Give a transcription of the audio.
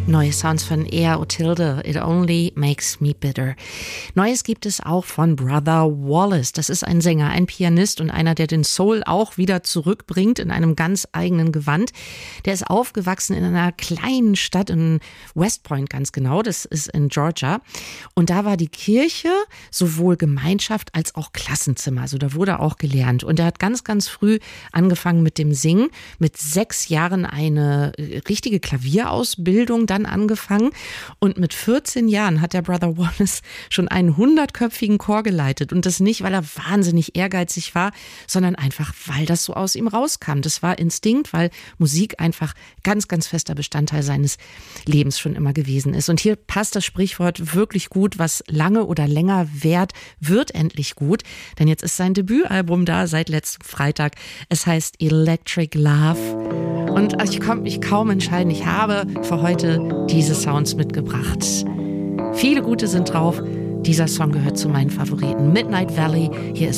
Neue Sounds von Ea Otilde, It Only Makes Me Bitter. Neues gibt es auch von Brother Wallace. Das ist ein Sänger, ein Pianist und einer, der den Soul auch wieder zurückbringt in einem ganz eigenen Gewand. Der ist aufgewachsen in einer kleinen Stadt in West Point, ganz genau. Das ist in Georgia. Und da war die Kirche sowohl Gemeinschaft als auch Klassenzimmer. Also da wurde auch gelernt. Und er hat ganz, ganz früh angefangen mit dem Singen. Mit 6 Jahren eine richtige Klavierausbildung dann angefangen und mit 14 Jahren hat der Brother Wallace schon einen 100-köpfigen Chor geleitet und das nicht, weil er wahnsinnig ehrgeizig war, sondern einfach, weil das so aus ihm rauskam. Das war Instinkt, weil Musik einfach ganz, ganz fester Bestandteil seines Lebens schon immer gewesen ist. Und hier passt das Sprichwort wirklich gut, was lange oder länger währt, wird endlich gut, denn jetzt ist sein Debütalbum da seit letztem Freitag. Es heißt Electric Love. Und ich konnte mich kaum entscheiden. Ich habe für heute diese Sounds mitgebracht. Viele gute sind drauf. Dieser Song gehört zu meinen Favoriten. Midnight Valley. Hier ist